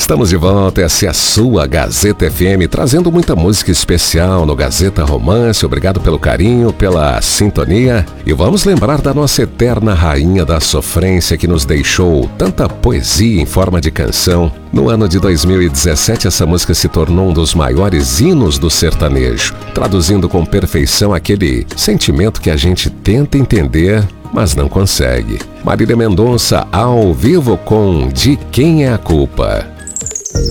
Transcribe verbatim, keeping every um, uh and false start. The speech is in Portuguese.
Estamos de volta, essa é a sua Gazeta F M, trazendo muita música especial no Gazeta Romance. Obrigado pelo carinho, pela sintonia. E vamos lembrar da nossa eterna rainha da sofrência que nos deixou tanta poesia em forma de canção. No ano de dois mil e dezessete, essa música se tornou um dos maiores hinos do sertanejo, traduzindo com perfeição aquele sentimento que a gente tenta entender, mas não consegue. Marília Mendonça, ao vivo com De Quem é a Culpa.